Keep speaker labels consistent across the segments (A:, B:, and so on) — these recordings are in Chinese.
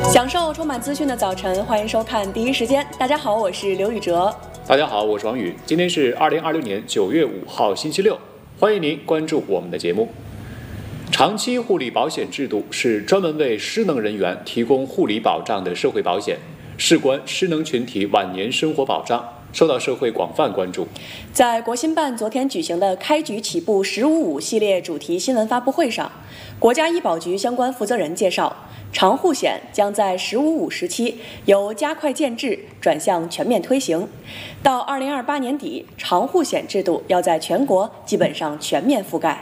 A: 享受充满资讯的早晨，欢迎收看第一时间。大家好，我是刘宇哲。
B: 大家好，我是王宇。今天是2026年9月5号，星期六。欢迎您关注我们的节目。长期护理保险制度是专门为失能人员提供护理保障的社会保险，事关失能群体晚年生活保障，受到社会广泛关注。
A: 在国新办昨天举行的开局起步“1055”系列主题新闻发布会上，国家医保局相关负责人介绍，长护险将在“1055”时期由加快建制转向全面推行，到2028年底，长护险制度要在全国基本上全面覆盖。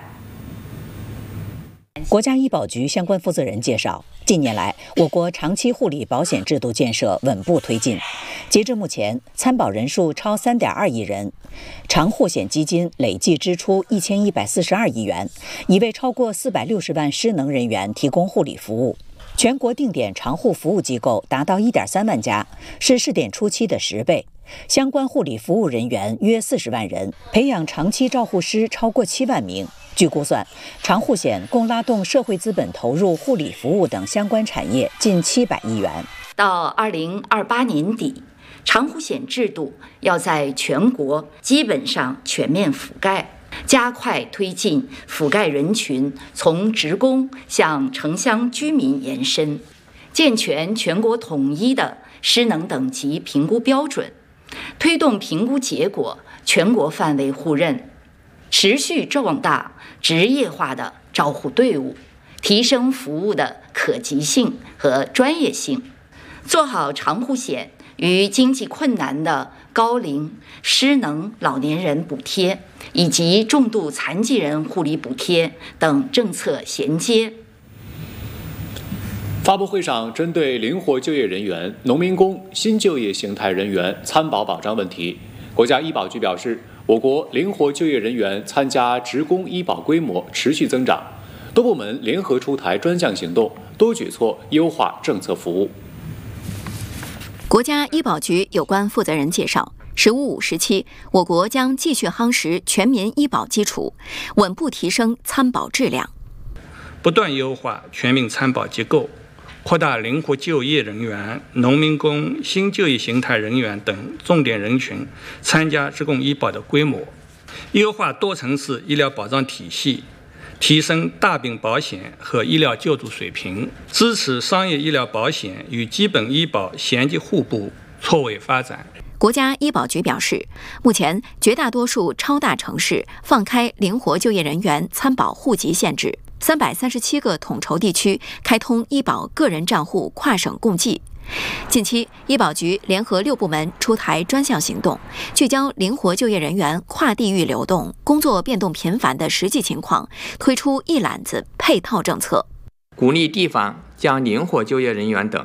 C: 国家医保局相关负责人介绍，近年来，我国长期护理保险制度建设稳步推进。截至目前，参保人数超3.2亿人，长护险基金累计支出1142亿元，已为超过460万失能人员提供护理服务。全国定点长护服务机构达到1.3万家，是试点初期的10倍。相关护理服务人员约40万人，培养长期照护师超过7万名。据估算，长护险共拉动社会资本投入护理服务等相关产业近700亿元。
D: 到2028年底，长护险制度要在全国基本上全面覆盖，加快推进覆盖人群从职工向城乡居民延伸，健全全国统一的失能等级评估标准，推动评估结果全国范围互认，持续壮大职业化的照护队伍，提升服务的可及性和专业性，做好长护险与经济困难的高龄失能老年人补贴以及重度残疾人护理补贴等政策衔接。
B: 发布会上，针对灵活就业人员、农民工、新就业形态人员参保保障问题，国家医保局表示，我国灵活就业人员参加职工医保规模持续增长，多部门联合出台专项行动，多举措优化政策服务。
E: 国家医保局有关负责人介绍，“1055”时期，我国将继续夯实全民医保基础，稳步提升参保质量，
F: 不断优化全民参保机构，扩大灵活就业人员、农民工、新就业形态人员等重点人群参加职工医保的规模，优化多层次医疗保障体系，提升大病保险和医疗救助水平，支持商业医疗保险与基本医保衔接互补，错位发展。
E: 国家医保局表示，目前绝大多数超大城市放开灵活就业人员参保户籍限制，337个统筹地区开通医保个人账户跨省共计。近期，医保局联合6部门出台专项行动，聚焦灵活就业人员跨地域流动、工作变动频繁的实际情况，推出一揽子配套政策，
G: 鼓励地方将灵活就业人员等